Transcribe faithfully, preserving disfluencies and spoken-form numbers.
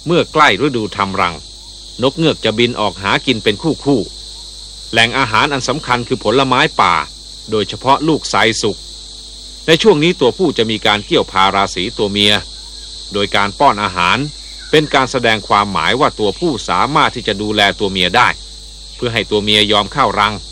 เมื่อใกล้ฤดูทำรังนกเงือกจะบินออกหากินเป็นคู่ๆแหล่งอาหารอันสำคัญคือผลไม้ป่าโดยเฉพาะลูกไทรสุกในช่วงนี้ตัวผู้จะมีการเกี่ยวพาราสีตัวเมียโดยการป้อนอาหารเป็นการแสดงความหมายว่าตัวผู้สามารถที่จะดูแลตัวเมียได้เพื่อให้ตัวเมียยอมเข้ารัง